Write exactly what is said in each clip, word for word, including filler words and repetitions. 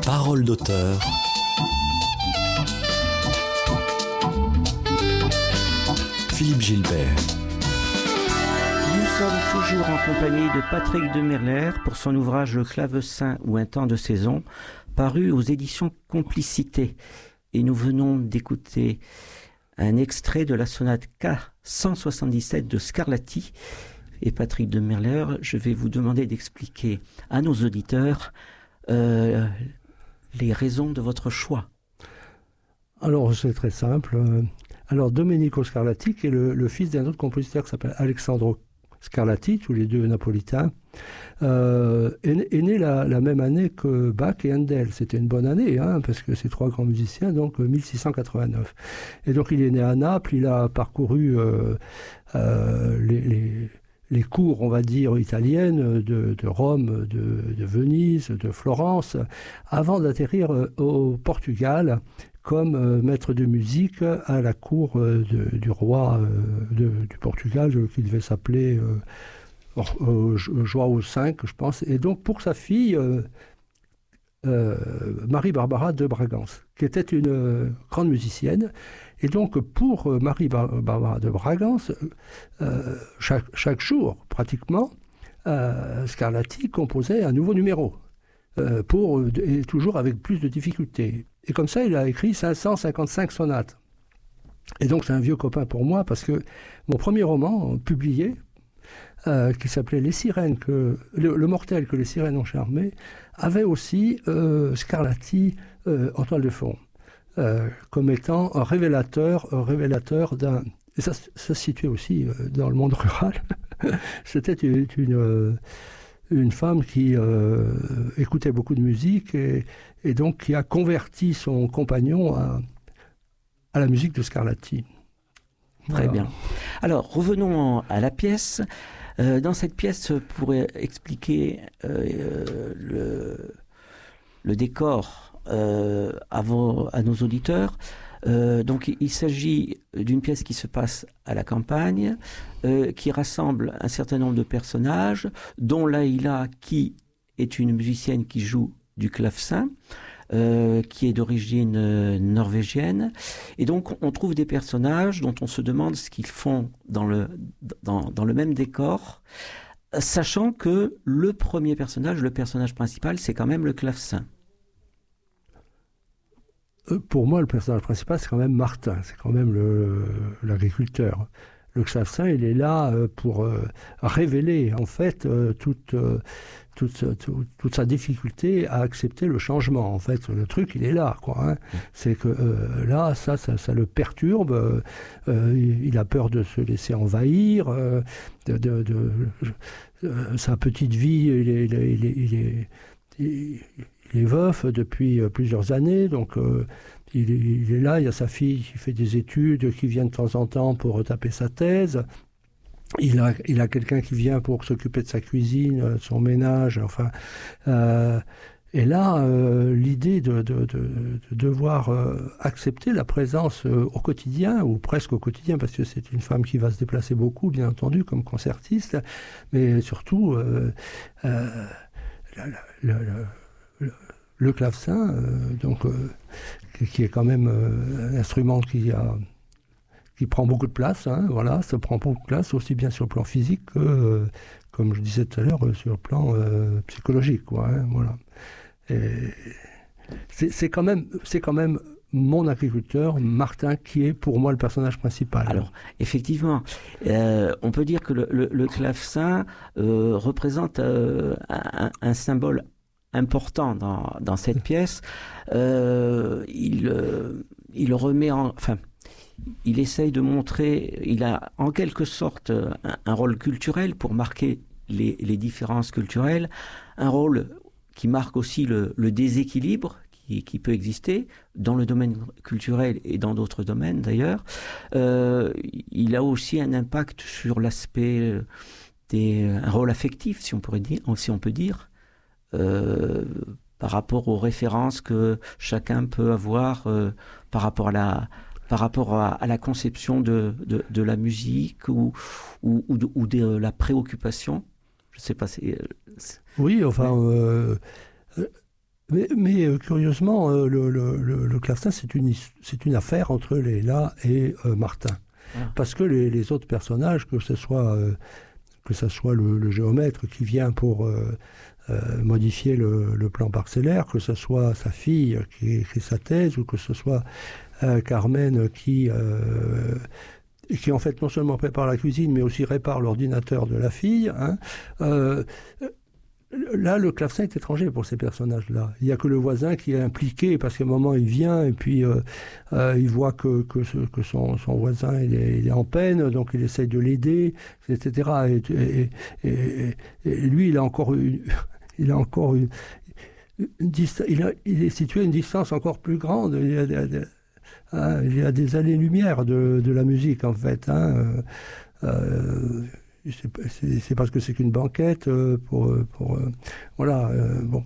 Parole d'auteur. Philippe Gilbert. Nous sommes toujours en compagnie de Patrick de Merler pour son ouvrage Le clavecin ou un temps de saison, paru aux éditions Complicité. Et nous venons d'écouter un extrait de la sonate K cent soixante-dix-sept de Scarlatti. Et Patrick de Merler, je vais vous demander d'expliquer à nos auditeurs euh, les raisons de votre choix. Alors, c'est très simple. Alors, Domenico Scarlatti, qui est le, le fils d'un autre compositeur qui s'appelle Alessandro Scarlatti, tous les deux napolitains, euh, est, est né la, la même année que Bach et Handel. C'était une bonne année, hein, parce que ces trois grands musiciens, donc mille six cent quatre-vingt-neuf. Et donc, il est né à Naples, il a parcouru euh, euh, les... les les cours, on va dire, italiennes de, de Rome, de, de Venise, de Florence, avant d'atterrir au Portugal comme euh, maître de musique à la cour euh, de, du roi euh, de, du Portugal, qui devait s'appeler euh, euh, João cinq, je pense. Et donc, pour sa fille, euh, euh, Marie-Barbara de Bragance, qui était une euh, grande musicienne. Et donc, pour euh, Marie-Barbara de Bragance, euh, chaque, chaque jour, pratiquement, euh, Scarlatti composait un nouveau numéro, euh, pour, et toujours avec plus de difficultés. Et comme ça, il a écrit cinq cent cinquante-cinq sonates. Et donc, c'est un vieux copain pour moi, parce que mon premier roman, publié, euh, qui s'appelait Les Sirènes, que, le, le mortel que les sirènes ont charmé, avait aussi euh, Scarlatti euh, en toile de fond. Euh, comme étant un révélateur, un révélateur d'un... Et ça, ça se situait aussi euh, dans le monde rural. C'était une, une, une femme qui euh, écoutait beaucoup de musique et, et donc qui a converti son compagnon à, à la musique de Scarlatti. Très voilà. Bien. Alors, revenons à la pièce. Euh, dans cette pièce, pour expliquer euh, le, le décor Euh, à, vos, à nos auditeurs. Euh, donc il, il s'agit d'une pièce qui se passe à la campagne, euh, qui rassemble un certain nombre de personnages, dont Laïla, qui est une musicienne qui joue du clavecin, euh, qui est d'origine euh, norvégienne. Et donc on trouve des personnages dont on se demande ce qu'ils font dans le, dans, dans le même décor, sachant que le premier personnage, le personnage principal, c'est quand même le clavecin. Pour moi, le personnage principal, c'est quand même Martin, c'est quand même le, l'agriculteur. Le clavecin, il est là pour euh, révéler, en fait, euh, toute, euh, toute, toute, toute sa difficulté à accepter le changement. En fait, le truc, il est là, quoi. Hein. C'est que euh, là, ça, ça, ça le perturbe. Euh, il a peur de se laisser envahir. Euh, de, de, de, de, sa petite vie, il est... Il est, il est, il est il, Il est veuf depuis plusieurs années, donc euh, il, est, il est là, il y a sa fille qui fait des études, qui vient de temps en temps pour retaper sa thèse. Il a, il a quelqu'un qui vient pour s'occuper de sa cuisine, de son ménage, enfin... Euh, et là, euh, l'idée de, de, de, de devoir euh, accepter la présence euh, au quotidien, ou presque au quotidien, parce que c'est une femme qui va se déplacer beaucoup, bien entendu, comme concertiste, mais surtout... Euh, euh, la, la, la, la, Le, le clavecin, euh, donc, euh, qui, qui est quand même euh, un instrument qui, a, qui prend beaucoup de place, hein, voilà, ça prend beaucoup de place, aussi bien sur le plan physique que, euh, comme je disais tout à l'heure, sur le plan euh, psychologique, quoi, hein, voilà. Et c'est, c'est, quand même, c'est quand même mon agriculteur, Martin, qui est pour moi le personnage principal. Alors, effectivement, euh, on peut dire que le, le, le clavecin euh, représente euh, un, un symbole important dans, dans cette pièce. Euh, il, euh, il remet en... Enfin, il essaye de montrer... Il a en quelque sorte un, un rôle culturel pour marquer les, les différences culturelles, un rôle qui marque aussi le, le déséquilibre qui, qui peut exister dans le domaine culturel et dans d'autres domaines d'ailleurs. Euh, il a aussi un impact sur l'aspect des... un rôle affectif, si on pourrait dire, si on peut dire. Euh, par rapport aux références que chacun peut avoir euh, par rapport à la, par rapport à, à la conception de, de, de la musique ou, ou, ou, de, ou de la préoccupation. Je ne sais pas. C'est, c'est... Oui, enfin, euh, Mais, mais euh, curieusement, euh, le, le, le, le clavecin, c'est une, c'est une affaire entre Léla et euh, Martin. Ah. Parce que les, les autres personnages, que ce soit, euh, que ce soit le, le géomètre qui vient pour euh, euh, modifier le, le plan parcellaire, que ce soit sa fille qui écrit sa thèse, ou que ce soit euh, Carmen qui, euh, qui en fait non seulement prépare la cuisine, mais aussi répare l'ordinateur de la fille, hein, euh, là, le clavecin est étranger pour ces personnages-là. Il n'y a que le voisin qui est impliqué, parce qu'à un moment, il vient et puis euh, euh, il voit que, que, ce, que son, son voisin il est, il est en peine, donc il essaye de l'aider, et cetera. Et, et, et, et lui, il a encore une, il a encore une, une dist- il, a, il est situé à une distance encore plus grande. Il y a, il y a, hein, il y a des années-lumière de, de la musique, en fait. Hein. Euh, C'est, c'est parce que c'est qu'une banquette euh, pour, pour euh, voilà euh, bon.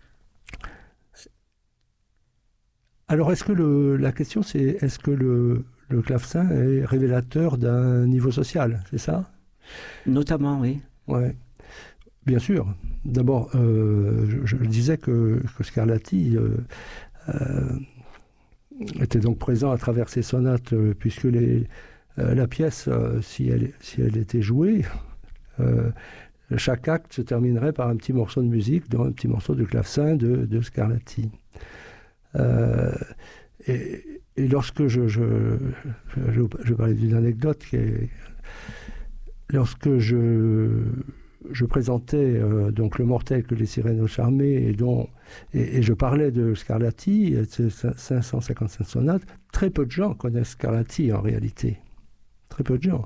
Alors est-ce que le, la question c'est est-ce que le, le clavecin est révélateur d'un niveau social, c'est ça? Notamment, oui. Ouais, bien sûr. D'abord, euh, je, je disais que, que Scarlatti euh, euh, était donc présent à travers ses sonates, euh, puisque les Euh, la pièce, euh, si, elle, si elle était jouée, euh, chaque acte se terminerait par un petit morceau de musique, dont un petit morceau de clavecin de, de Scarlatti. Euh, et, et lorsque je, je, je, je parlais d'une anecdote, qui est, lorsque je, je présentais euh, donc Le Mortel que les sirènes ont charmé, et, dont, et, et je parlais de Scarlatti, de cinq cent cinquante-cinq sonates, très peu de gens connaissent Scarlatti en réalité. Très peu de gens.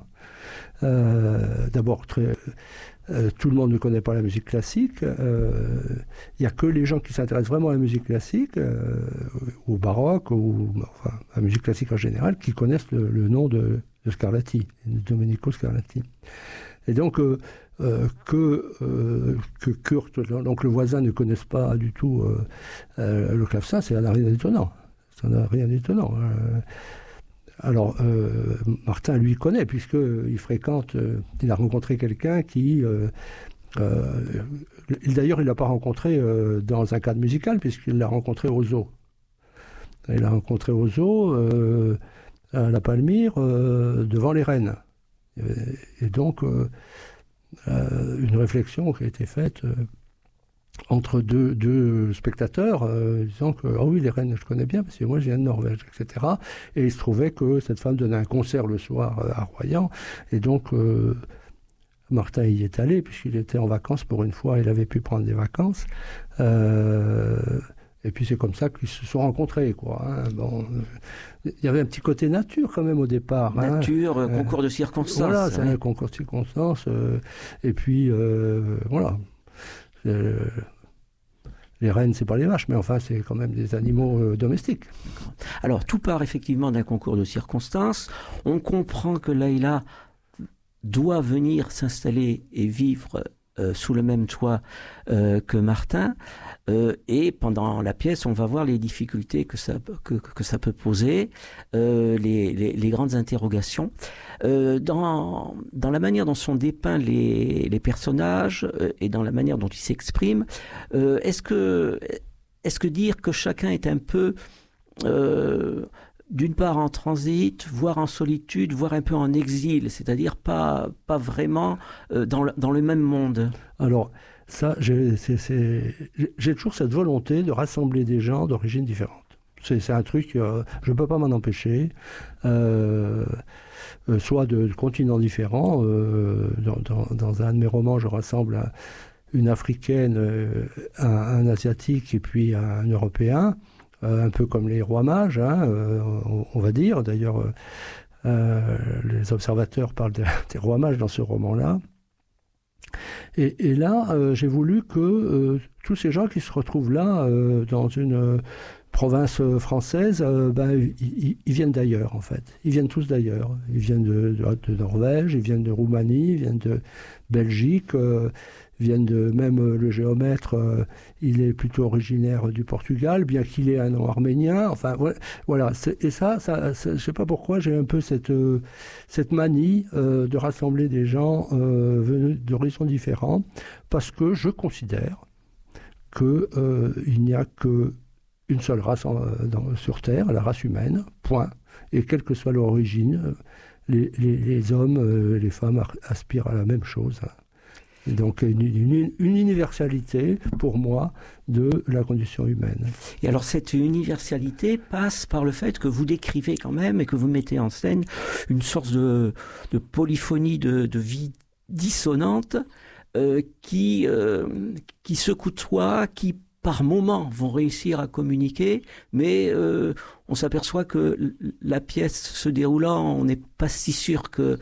Euh, d'abord, très, euh, tout le monde ne connaît pas la musique classique. Il euh, n'y a que les gens qui s'intéressent vraiment à la musique classique, euh, au baroque, ou enfin, à la musique classique en général, qui connaissent le, le nom de, de Scarlatti, de Domenico Scarlatti. Et donc, euh, euh, que, euh, que Kurt, donc le voisin, ne connaisse pas du tout euh, euh, le clavecin, ça n'a rien d'étonnant. Ça n'a rien d'étonnant. Euh, Alors, euh, Martin, lui, connaît, puisqu'il fréquente, euh, il a rencontré quelqu'un qui... Euh, euh, d'ailleurs, il ne l'a pas rencontré euh, dans un cadre musical, puisqu'il l'a rencontré au zoo. Il l'a rencontré au zoo, euh, à la Palmyre, euh, devant les rennes. Et, et donc, euh, euh, une réflexion qui a été faite... Euh, entre deux, deux spectateurs, euh, disant que oh oui, les rennes, je connais bien, parce que moi, je viens de Norvège, et cetera. Et il se trouvait que cette femme donnait un concert le soir euh, à Royan, et donc euh, Martin y est allé, puisqu'il était en vacances pour une fois, il avait pu prendre des vacances. Euh, et puis c'est comme ça qu'ils se sont rencontrés, quoi. Hein. Bon, il y avait un petit côté nature quand même au départ. Nature, hein. concours euh, de circonstances. Voilà, c'est ouais. un concours de circonstances. Euh, et puis, euh, voilà. Euh, les rennes, c'est pas les vaches, mais enfin, c'est quand même des animaux euh, domestiques. Alors, tout part effectivement d'un concours de circonstances. On comprend que Layla doit venir s'installer et vivre euh, sous le même toit euh, que Martin. Euh, et pendant la pièce, on va voir les difficultés que ça, que, que ça peut poser, euh, les, les, les grandes interrogations. Euh, dans, dans la manière dont sont dépeints les, les personnages euh, et dans la manière dont ils s'expriment, euh, est-ce que, est-ce que dire que chacun est un peu, euh, d'une part en transit, voire en solitude, voire un peu en exil, c'est-à-dire pas, pas vraiment euh, dans, le, dans le même monde? Alors, ça, j'ai, c'est, c'est, j'ai toujours cette volonté de rassembler des gens d'origines différentes. C'est, c'est un truc, euh, je ne peux pas m'en empêcher. Euh, euh, soit de, de continents différents. Euh, dans, dans, dans un de mes romans, je rassemble un, une Africaine, euh, un, un Asiatique et puis un Européen, euh, un peu comme les rois mages, hein, euh, on, on va dire. D'ailleurs, euh, euh, les observateurs parlent de, des rois mages dans ce roman-là. Et, et là, euh, j'ai voulu que euh, tous ces gens qui se retrouvent là, euh, dans une euh, province française, euh, ben, ils, ils viennent d'ailleurs, en fait. Ils viennent tous d'ailleurs. Ils viennent de, de, de Norvège, ils viennent de Roumanie, ils viennent de Belgique, euh, ils viennent de... Même euh, le géomètre, euh, il est plutôt originaire du Portugal, bien qu'il ait un nom arménien. Enfin, voilà. C'est, et ça, ça c'est, je ne sais pas pourquoi, j'ai un peu cette, euh, cette manie euh, de rassembler des gens euh, venus d'horizons différents, parce que je considère qu'il euh, n'y a qu'une seule race en, dans, sur Terre, la race humaine, point. Et quelle que soit leur origine, les, les, les hommes, euh, les femmes aspirent à la même chose. Et donc une, une, une universalité, pour moi, de la condition humaine. Et alors cette universalité passe par le fait que vous décrivez quand même et que vous mettez en scène une sorte de, de polyphonie de, de vie dissonante euh, qui, euh, qui se côtoient, qui par moments vont réussir à communiquer, mais euh, on s'aperçoit que la pièce se déroulant, on n'est pas si sûr que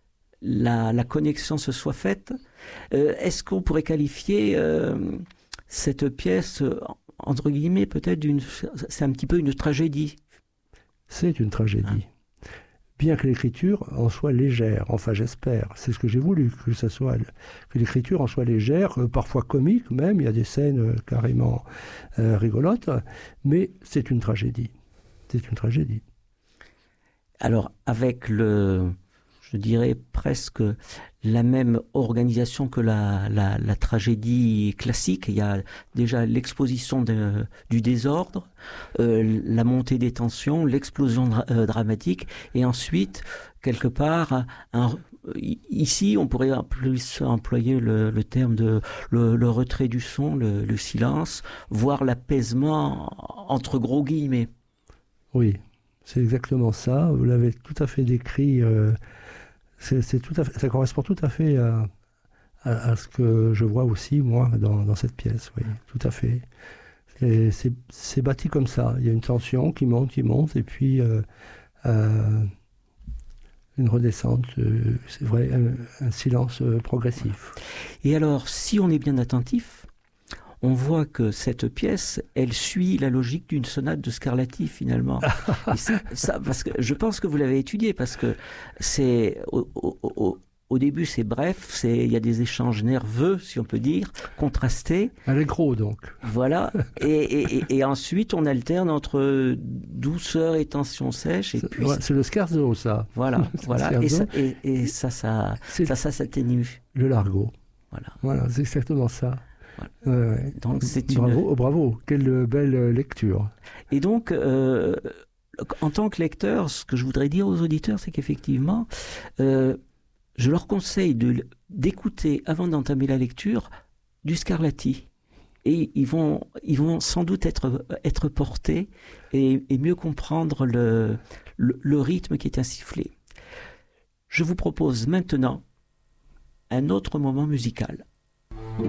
la, la connexion se soit faite. Euh, est-ce qu'on pourrait qualifier euh, cette pièce, entre guillemets, peut-être d'une... C'est un petit peu une tragédie. C'est une tragédie. Hein? Bien que l'écriture en soit légère, enfin j'espère, c'est ce que j'ai voulu, que ça soit, que l'écriture en soit légère, euh, parfois comique même, il y a des scènes euh, carrément euh, rigolotes, mais c'est une tragédie. C'est une tragédie. Alors, avec le... je dirais presque la même organisation que la, la, la tragédie classique. Il y a déjà l'exposition de, du désordre, euh, la montée des tensions, l'explosion dra euh, dramatique, et ensuite, quelque part, un, ici, on pourrait plus employer le, le terme de le, le retrait du son, le, le silence, voire l'apaisement entre gros guillemets. Oui, c'est exactement ça. Vous l'avez tout à fait décrit. Euh... C'est, c'est tout à fait, ça correspond tout à fait à, à, à ce que je vois aussi, moi, dans, dans cette pièce. Oui, tout à fait. C'est, c'est, c'est bâti comme ça. Il y a une tension qui monte, qui monte, et puis euh, euh, une redescente. Euh, c'est vrai, un, un silence euh, progressif. Et alors, si on est bien attentif, on voit que cette pièce, elle suit la logique d'une sonate de Scarlatti, finalement. Et ça, ça, parce que je pense que vous l'avez étudié, parce que c'est au, au, au, au début, c'est bref, c'est, il y a des échanges nerveux, si on peut dire, contrastés. Allegro, donc. Voilà. Et, et, et, et ensuite, on alterne entre douceur et tension sèche. Et c'est, puis, ouais, c'est le scherzo, ça. Voilà. voilà. Et, ça, et, et ça, ça, ça, ça s'atténue. Le largo. Voilà. Voilà, c'est exactement ça. Voilà. Ouais, ouais. Donc c'est bravo, une... bravo, quelle belle lecture. Et donc, euh, en tant que lecteur, ce que je voudrais dire aux auditeurs, c'est qu'effectivement, euh, je leur conseille de, d'écouter, avant d'entamer la lecture, du Scarlatti. Et ils vont, ils vont sans doute être, être portés et, et mieux comprendre le, le, le rythme qui est insufflé. Je vous propose maintenant un autre moment musical.